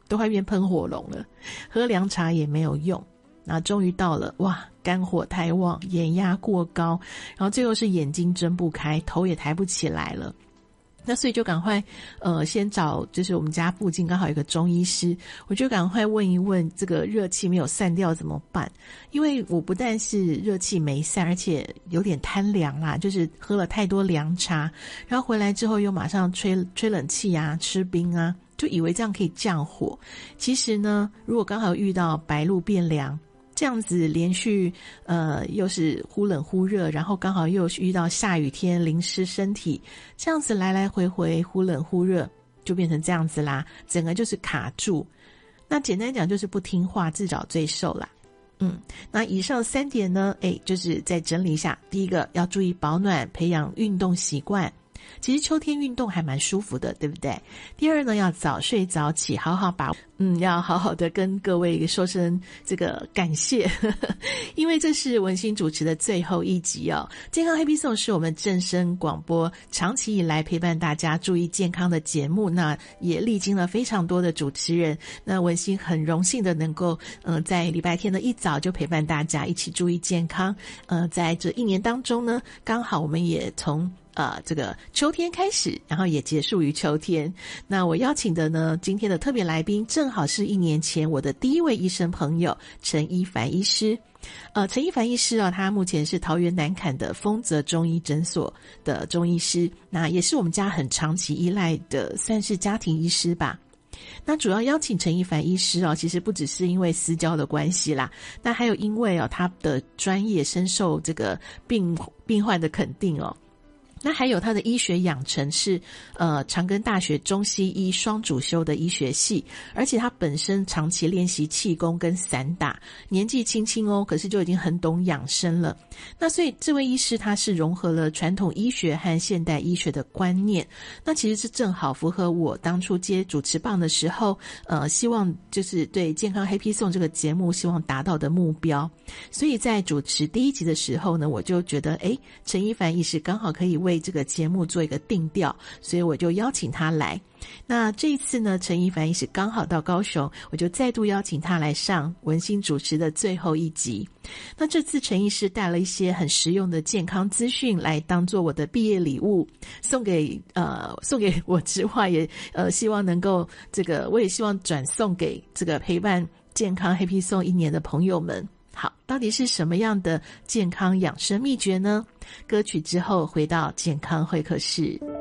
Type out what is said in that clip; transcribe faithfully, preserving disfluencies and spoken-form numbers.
都快变喷火龙了，喝凉茶也没有用。那终于到了，哇，肝火太旺，眼压过高，然后最后是眼睛睁不开，头也抬不起来了。那所以就赶快呃先找就是我们家附近刚好有个中医师，我就赶快问一问这个热气没有散掉怎么办，因为我不但是热气没散，而且有点贪凉啦，就是喝了太多凉茶，然后回来之后又马上吹吹冷气啊，吃冰啊，就以为这样可以降火。其实呢，如果刚好遇到白露变凉，这样子连续呃又是忽冷忽热，然后刚好又遇到下雨天淋湿身体，这样子来来回回忽冷忽热就变成这样子啦，整个就是卡住。那简单讲就是不听话，自找罪受啦。嗯，那以上三点呢，诶就是再整理一下。第一个要注意保暖，培养运动习惯。其实秋天运动还蛮舒服的，对不对？第二呢，要早睡早起，好好把嗯，要好好的跟各位说声这个感谢，呵呵，因为这是文心主持的最后一集哦。健康 Happy Song 是我们正声广播长期以来陪伴大家注意健康的节目，那也历经了非常多的主持人。那文心很荣幸的能够呃在礼拜天的一早就陪伴大家一起注意健康。呃，在这一年当中呢，刚好我们也从呃，这个秋天开始，然后也结束于秋天。那我邀请的呢，今天的特别来宾，正好是一年前我的第一位医生朋友陈一凡医师。呃，陈一凡医师啊，他目前是桃园南崁的丰泽中医诊所的中医师，那也是我们家很长期依赖的，算是家庭医师吧。那主要邀请陈一凡医师哦，其实不只是因为私交的关系啦，那还有因为哦他的专业深受这个病病患的肯定哦。那还有他的医学养成是呃长庚大学中西医双主修的医学系，而且他本身长期练习气功跟散打，年纪轻轻哦，可是就已经很懂养生了。那所以这位医师他是融合了传统医学和现代医学的观念，那其实是正好符合我当初接主持棒的时候呃希望就是对健康 Happy Song 这个节目希望达到的目标。所以在主持第一集的时候呢，我就觉得诶陈一凡医师刚好可以为这个节目做一个定调，所以我就邀请他来。那这一次呢，陈一凡医师刚好到高雄，我就再度邀请他来上文心主持的最后一集。那这次陈医师带了一些很实用的健康资讯来当做我的毕业礼物，送给呃送给我之外，也呃希望能够这个我也希望转送给这个陪伴健康 Happy Song 一年的朋友们。好，到底是什么样的健康养生秘诀呢？歌曲之后回到健康会客室。